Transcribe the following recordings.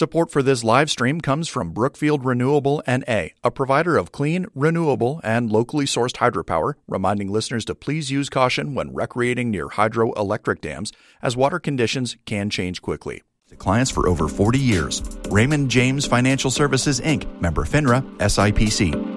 Support for this live stream comes from Brookfield Renewable N.A., a provider of clean, renewable, and locally sourced hydropower, reminding listeners to please use caution when recreating near hydroelectric dams, as water conditions can change quickly. To clients for over 40 years. Raymond James Financial Services, Inc., member FINRA, SIPC.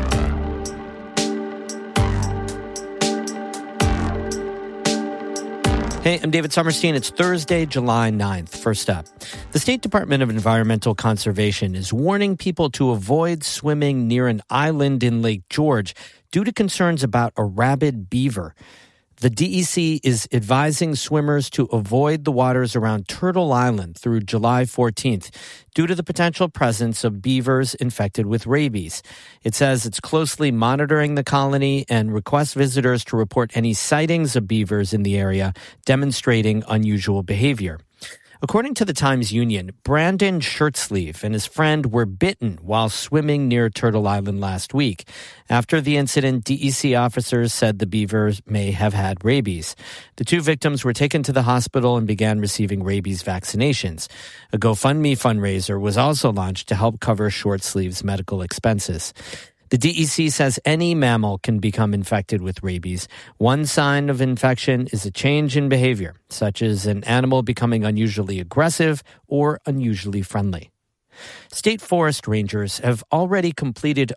Hey, I'm David Sommerstein. It's Thursday, July 9th. First up, the State Department of Environmental Conservation is warning people to avoid swimming near an island in Lake George due to concerns about a rabid beaver. The DEC is advising swimmers to avoid the waters around Turtle Island through July 14th due to the potential presence of beavers infected with rabies. It says it's closely monitoring the colony and requests visitors to report any sightings of beavers in the area demonstrating unusual behavior. According to the Times-Union, Brandon Shirtsleeve and his friend were bitten while swimming near Turtle Island last week. After the incident, DEC officers said the beavers may have had rabies. The two victims were taken to the hospital and began receiving rabies vaccinations. A GoFundMe fundraiser was also launched to help cover Shirtsleeve's medical expenses. The DEC says any mammal can become infected with rabies. One sign of infection is a change in behavior, such as an animal becoming unusually aggressive or unusually friendly. State forest rangers have already completed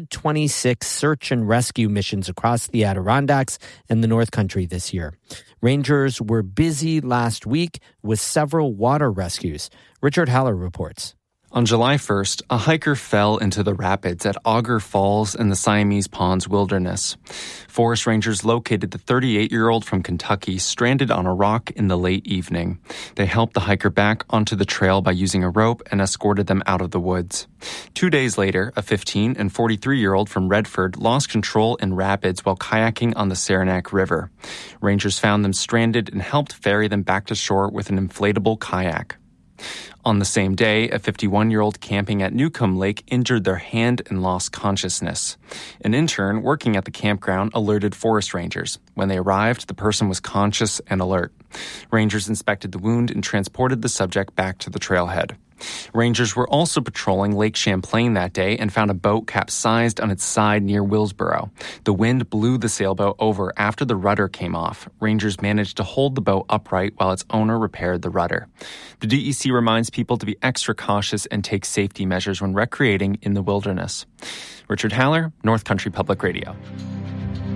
126 search and rescue missions across the Adirondacks and the North Country this year. Rangers were busy last week with several water rescues. Richard Haller reports. On July 1st, a hiker fell into the rapids at Auger Falls in the Siamese Ponds Wilderness. Forest rangers located the 38-year-old from Kentucky stranded on a rock in the late evening. They helped the hiker back onto the trail by using a rope and escorted them out of the woods. 2 days later, a 15 and 43-year-old from Redford lost control in rapids while kayaking on the Saranac River. Rangers found them stranded and helped ferry them back to shore with an inflatable kayak. On the same day, a 51-year-old camping at Newcomb Lake injured their hand and lost consciousness. An intern working at the campground alerted forest rangers. When they arrived, the person was conscious and alert. Rangers inspected the wound and transported the subject back to the trailhead. Rangers were also patrolling Lake Champlain that day and found a boat capsized on its side near Willsboro. The wind blew the sailboat over after the rudder came off. Rangers managed to hold the boat upright while its owner repaired the rudder. The DEC reminds people to be extra cautious and take safety measures when recreating in the wilderness. Richard Haller, North Country Public Radio.